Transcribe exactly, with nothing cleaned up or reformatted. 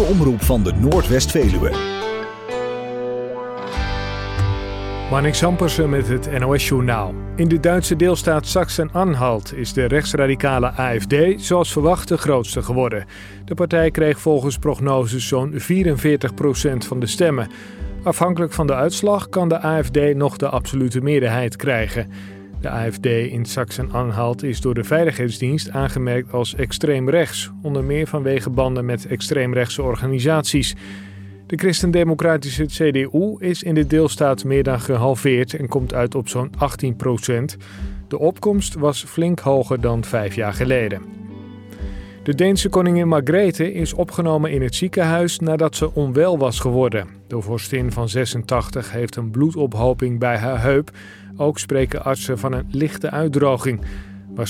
omroep van de Noordwest-Veluwe. Marnix Ampersen met het N O S-journaal. In de Duitse deelstaat Sachsen-Anhalt is de rechtsradicale A F D zoals verwacht de grootste geworden. De partij kreeg volgens prognoses zo'n vierenveertig procent van de stemmen. Afhankelijk van de uitslag kan de A F D nog de absolute meerderheid krijgen. De A F D in Sachsen-Anhalt is door de Veiligheidsdienst aangemerkt als extreem rechts, onder meer vanwege banden met extreemrechtse organisaties. De christendemocratische C D U is in de deelstaat meer dan gehalveerd en komt uit op zo'n achttien procent. De opkomst was flink hoger dan vijf jaar geleden. De Deense koningin Margrethe is opgenomen in het ziekenhuis nadat ze onwel was geworden. De vorstin van zesentachtig heeft een bloedophoping bij haar heup. Ook spreken artsen van een lichte uitdroging.